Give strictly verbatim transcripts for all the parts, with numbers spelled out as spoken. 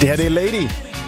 Det her det er Lady.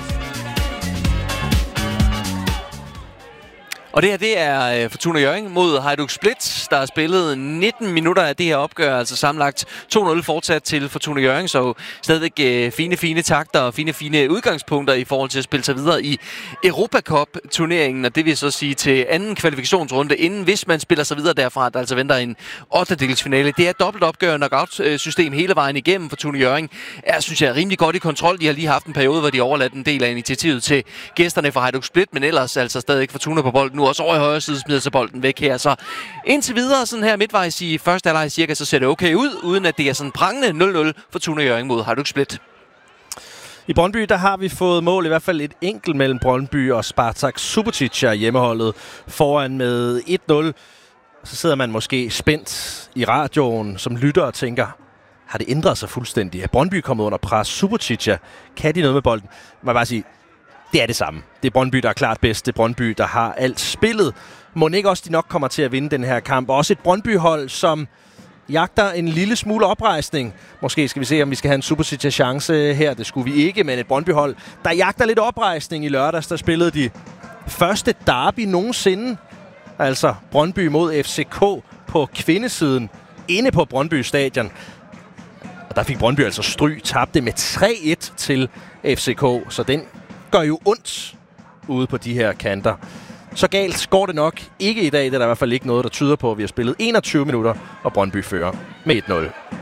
Og det her, det er Fortuna Hjørring mod Hajduk Split, der har spillet nitten minutter af det her opgør, altså sammenlagt to nul fortsat til Fortuna Hjørring, så stadigvæk øh, fine, fine takter og fine, fine udgangspunkter i forhold til at spille sig videre i Europa Cup-turneringen, og det vil så sige til anden kvalifikationsrunde, inden hvis man spiller sig videre derfra, der altså venter en ottendedelsfinale. Det er et dobbelt opgør, knockout-system hele vejen igennem. Fortuna Hjørring er, synes jeg, rimelig godt i kontrol. De har lige haft en periode, hvor de overladt en del af initiativet til gæsterne fra Hajduk Split, men ellers altså stadig Fortuna på bolden. Nu også over i højre side smider sig bolden væk her. Så indtil videre, sådan her midtvejs i første halvleg cirka, så ser det okay ud, uden at det er sådan prangende nul nul Fortuna Hjørring mod Hajduk Split. I Brøndby, der har vi fået mål, i hvert fald et enkelt mellem Brøndby og Spartak Subotica, hjemmeholdet foran med et nul. Så sidder man måske spændt i radioen som lytter og tænker, har det ændret sig fuldstændig? Er Brøndby kommet under pres? Subotica, kan de noget med bolden? Man må bare sige, det er det samme. Det er Brøndby, der er klart bedst. Det er Brøndby, der har alt spillet. Må ikke også de nok kommer til at vinde den her kamp. Også et Brøndby-hold, som jagter en lille smule oprejsning. Måske skal vi se, om vi skal have en Subotica-chance her. Det skulle vi ikke, men et Brøndby-hold, der jagter lidt oprejsning i lørdags. Der spillede de første derby nogensinde. Altså Brøndby mod F C K på kvindesiden inde på Brøndby Stadion. Og der fik Brøndby altså stryg, tabte med tre et til F C K. Så den gør jo ondt ude på de her kanter. Så galt går det nok ikke i dag. Det er der i hvert fald ikke noget, der tyder på, at vi har spillet enogtyve minutter, og Brøndby fører med et nul.